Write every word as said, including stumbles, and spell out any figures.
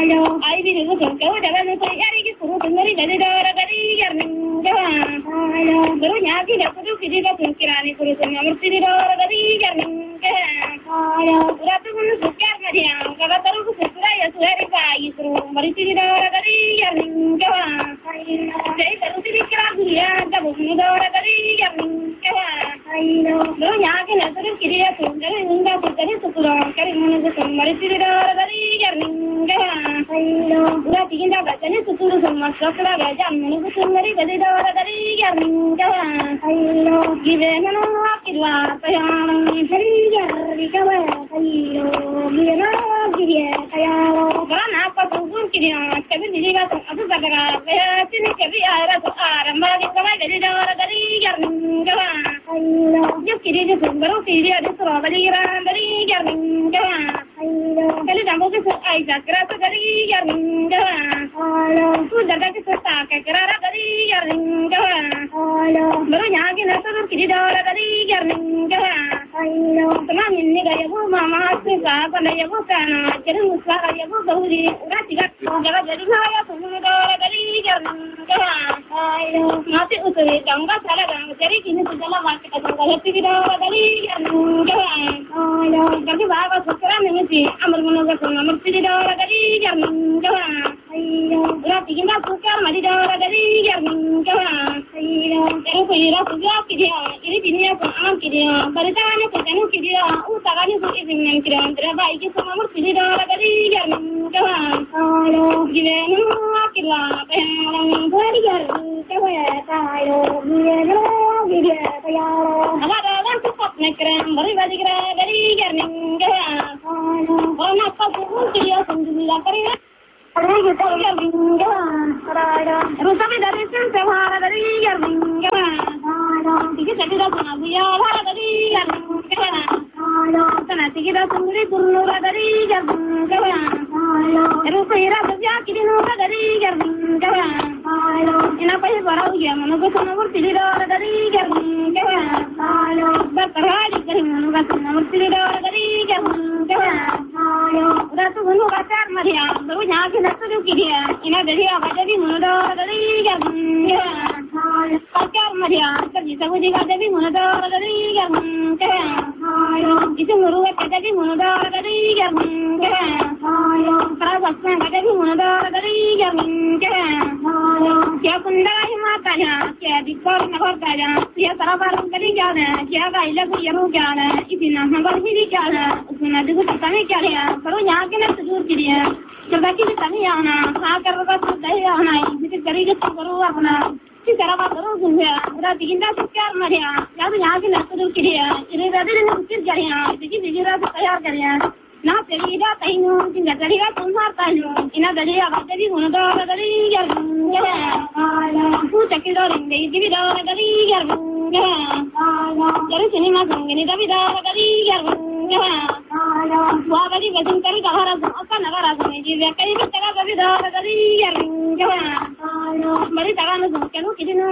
Ai bi ni ko ko da ban ko yari ki suru ngari gadi dara gadi yarning jawa. Baru nyaki da kudu kidi da kirani kuru sun amurti di dara gadi yarning jawa. Ura tu kun sukyar mariya kala taru ku sura ya suari ka isru mariti di dara gadi yarning jawa. Jai taru ti kira duriya da bu ni dara gadi yarning jawa. Baru nyaki na taru kidi da sun gari ninga putari sukura kari munu sun mariti di dara gadi yarning jawa. Ura tiginda batani sukuru sun masakra ga jamnu ku sun mari gadi dara gadi yarning jawa. Give no akirwa payang hari yari kawa kayo gina gire kayo kana apa pun kiriya kabi diriga to abu bagara kaya tini kabi ara to aramba di kawa gadi dara gadi yarning jawa. Yo kiri de baru kiri ada sura gadi ran gadi yarning jawa. Kali jambu ke ai jakra to gadi yarning jawa. Tu jaga ke sota ke kara gadi yarning jawa. Baru nyagi na to kiri dara gadi yarning jawa. Teman ini gaya bu mama suka pada ya bu kana jadi musa gaya bu gauri udah tiga jaga jadi saya semua dara gadi yarning jawa. Mati usuri jangga salah gang jadi kini sudah mati jangga hati dara gadi yarning jawa. Jadi bawa sukra nengi amar monoga sama amar tiri dara gadi yarning jawa. Udah tiga sukar mati dara gadi yarning jawa. Jadi kira sudah kira ini dunia pun aman kira beritanya kerjanya kira utaganya pun izin kira antara baik sama amar tiri dara gadi yarning jawa. Gimana kira pengen beri yarning jawa tayo gimana gila tayo. Agak ada support nekran beri bagi kira gadi yarning jawa. Kalau nak pun kira sendiri kira. Ada kita yarning jawa. Rusami dari sini sehara dari yarning jawa. Tiga jadi dah sana dia hara dari yarning jawa. Sana tiga dah sendiri turunura dari yarning jawa. Rusira kerja kiri nura dari yarning jawa. Ina pasti barang dia mana tu sana bertiri dara dari yarning jawa. Berterhadi dari mana tu sana bertiri dara dari yarning jawa. Udah tu gunu kasar Maria, baru nyaki nasi tu kiri. Ina dari apa jadi mana dara dari yarning jawa. Kasar Maria, kerja sahaja juga jadi mana dara dari yarning jawa. Itu muruh kerja jadi mana dara dari yarning jawa. Kalau pasang jadi mana dara dari yarning jawa. Kia kunda himatanya, kia dikor nakor kaya, kia tarabarang kali jana, kia gaila ku yamu jana, itina hangal hiri jana, usuna dugu tani kaya, baru nyaki na tudur kiriya, cerbaki tani yana, hakar bakat sudai yana, itu kari itu baru apna, si tarabar baru gungya, udah tiginda sukar mariya, jadi nyaki na tudur kiriya, ini berarti dengan ukir jariya, itu dijira tayar jariya. Na terida tainu tinga terida tumhar tainu ina daliya badali hunada badali yar ala ku takiro ringe divi da badali yar ala yar cinema sangeni davi da badali yar ala wa badi badin kari kahara aka nagara sune ji kai bitara davi da badali yar ala mari taganu kenu kidinu